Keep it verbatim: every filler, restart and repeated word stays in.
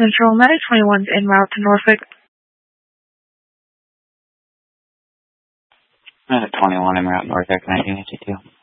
Central Medic twenty-one en route to Norfolk. Medic twenty-one en route to Norfolk, nineteen fifty-two.